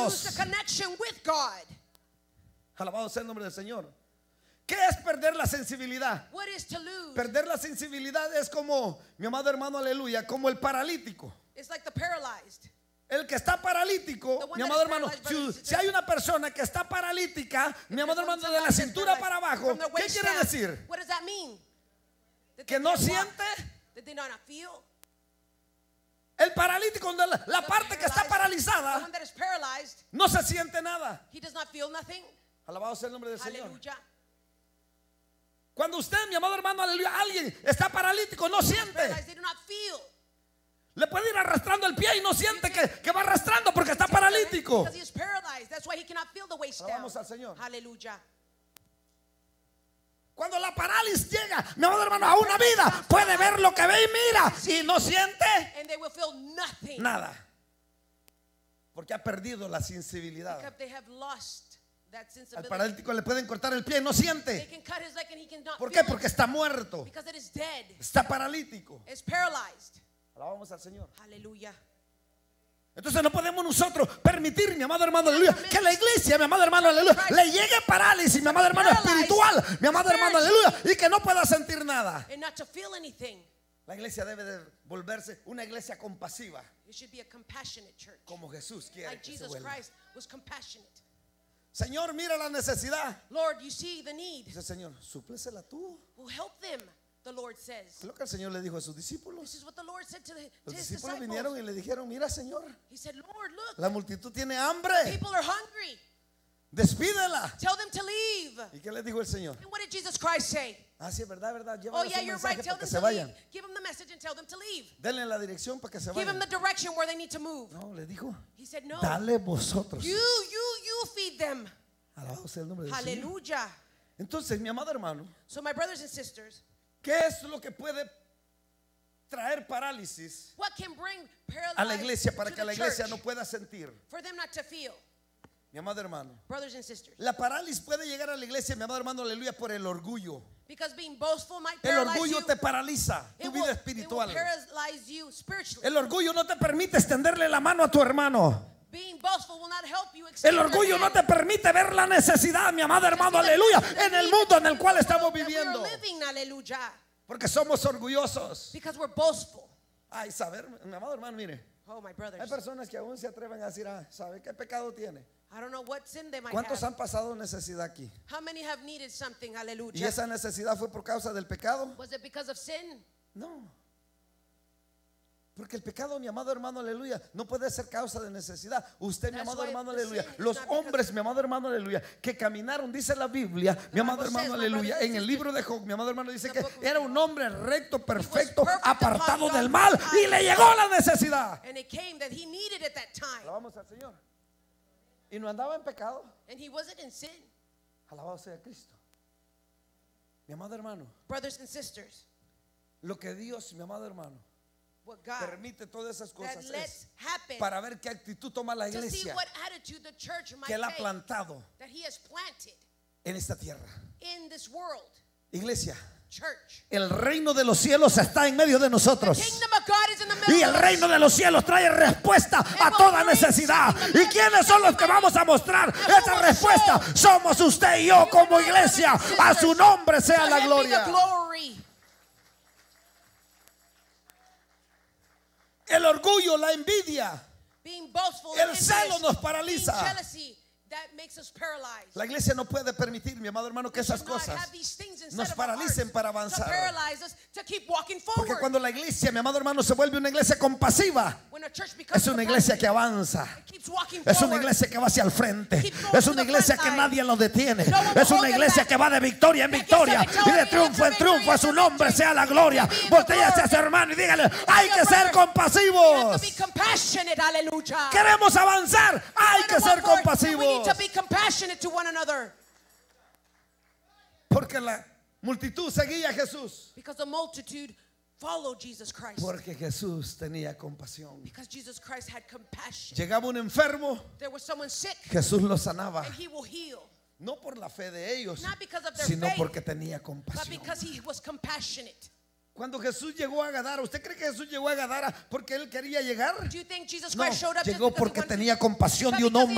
Dios. the connection with God. Alabado sea el nombre del Señor. ¿Qué es perder la sensibilidad? What is to lose? Perder la sensibilidad es como, mi amado hermano, aleluya, como el paralítico. It's like the paralyzed. El que está paralítico, mi amado hermano, si hay una persona que está paralítica, mi amado hermano, de la cintura para abajo, ¿qué quiere decir? What does that mean? That Que they no can't walk? siente. That they do not feel? El paralítico, la parte que está The paralizada, one that is paralyzed, no se siente nada. he does not feel nothing. Alabado sea el nombre del Señor. Hallelujah. Cuando usted, mi amado hermano, aleluya, alguien está paralítico, no siente. Paralyzed, they do not feel. Le puede ir arrastrando el pie y no siente que va arrastrando porque está paralítico. Because he is paralyzed. That's why he cannot feel the waist down. Alabamos al Señor. Hallelujah. Cuando la parálisis llega, mi amado hermano, a una vida, puede ver lo que ve y mira y no siente And they will feel nothing. nada. Porque ha perdido la sensibilidad. Because they have lost that Al sensibility. paralítico le pueden cortar el pie y no They siente. can cut his leg and he cannot ¿Por feel qué? Porque it. está muerto. Because it is dead. Está paralítico. It's paralyzed. Alabamos al Señor. Hallelujah. Entonces no podemos nosotros permitir, mi amado hermano, aleluya, que la iglesia, mi amado hermano, aleluya, le llegue parálisis, mi amado hermano, espiritual, mi amado hermano, aleluya, y que no pueda sentir nada. And not to feel anything. La iglesia debe de volverse una iglesia compasiva, It should be a compassionate church. como Jesús quiere Like que se Jesus vuelva. Christ was compassionate. Señor, mira la necesidad. Lord, you see the need. Dice, Señor, súplesela tú. Well, help them, the Lord says. Es lo que el Señor le dijo a sus This discípulos. is what the Lord said to Los his discípulos disciples. vinieron y le dijeron, mira, Señor, He said, Lord, look, la multitud tiene hambre. people are hungry. Despídela. Tell them to leave. ¿Y qué le dijo el Señor? And what did Jesus Christ say? Ah, sí, es verdad, verdad. Oh, Llévales yeah, un you're mensaje right. Tell para que them se to leave. vayan. Give them the message and tell them to leave. Denle la dirección para que se Give them vayan. the direction where they need to move. No, le dijo, He said, no. dale vosotros. You feed them. Alabado sea el nombre del Señor. Hallelujah. Entonces, mi amado hermano, So my brothers and sisters, ¿qué es lo que puede traer parálisis what can bring a la paralyzed iglesia para to que the la iglesia church no pueda sentir? for them not to feel? Mi amado hermano, Brothers and sisters, la parálisis puede llegar a la iglesia, mi amado hermano, aleluya, por el orgullo. because being boastful might El paralyze orgullo you. te paraliza tu It vida will espiritual. paralyze you spiritually. El orgullo no te permite extenderle la mano a tu hermano. Being boastful will not help you El extend your orgullo no hand. te permite ver la necesidad, mi amado hermano, aleluya, en el mundo en el cual estamos That we are viviendo. living, hallelujah, Porque somos orgullosos. because we're boastful. Ay, saber, mi amado hermano, mire, Oh, my hay brothers, personas que aún se atreven a decir, ah, ¿sabe qué pecado tiene? I don't know what sin they might ¿Cuántos have. han pasado necesidad aquí? How many have needed something, ¿Y hallelujah? esa necesidad fue por causa del pecado? Was it because of sin? No. Porque el pecado, mi amado hermano, aleluya, no puede ser causa de necesidad. Usted, mi That's amado why hermano, the aleluya, sin is los not because hombres, mi amado hermano, aleluya, que caminaron, dice la Biblia, mi amado Bible hermano, says, my aleluya, brothers and en el sisters, libro de Job, mi amado hermano dice in que the book of era un hombre recto, perfecto, perfect apartado upon del God's mal, y le eyes. llegó la necesidad. And it came that he needed at that time. Alabamos al Señor. Y no andaba en pecado. And he wasn't in sin. Alabado sea Cristo. Mi amado hermano, Brothers and sisters, lo que Dios, mi amado hermano, what God permite todas esas that cosas lets es happen para ver qué actitud toma la to see iglesia what attitude the church might que él ha take plantado that he has planted en esta tierra. in this world. Iglesia, Church. el reino de los cielos está en medio de The nosotros. kingdom of God is in the middle Y el of us. reino de los cielos trae respuesta a toda necesidad. ¿Y quiénes son los que vamos a mostrar esa respuesta? Somos usted y yo como iglesia. A su nombre sea To la him be the gloria. glory. El orgullo, la envidia, Being boastful el and celo envious, nos paraliza. being jealousy, that makes us paralyzed. La iglesia no puede permitir, mi amado hermano, que We esas should not cosas have these things inside nos of our paralicen hearts para to avanzar. paralyze us to keep walking Porque forward. cuando la iglesia, mi amado hermano, se vuelve una iglesia compasiva, When a church becomes es una iglesia que avanza. it keeps walking Es una forward. iglesia que va hacia el frente. Keep going Es to una the iglesia front que line. nadie lo detiene. No one will Es una hold them iglesia back. que va de victoria en That gets victoria to y de victory triunfo en after triunfo. A su victory nombre after sea la victory. gloria. To be in the Voltea hacia glory. su hermano y dígale, hay Your que ser brother. You have compasivos. to be compassionate, hallelujah. Queremos avanzar, hay que ser We need compasivos. to be compassionate to one another. Porque la multitud seguía a Jesús. Because the multitude followed Jesus Christ. Porque Jesús tenía compasión. Because Jesus Christ had compassion. Llegaba un enfermo, There was someone sick Jesús lo sanaba. and he will heal. No por la fe de ellos, Not because of their sino faith, porque tenía but compasión. because he was compassionate. Cuando Jesús llegó a Gadara, ¿usted cree que Jesús llegó a Gadara porque él quería llegar? Do you think Jesus No, Christ showed up just llegó because he porque wanted to? tenía compasión But de un because he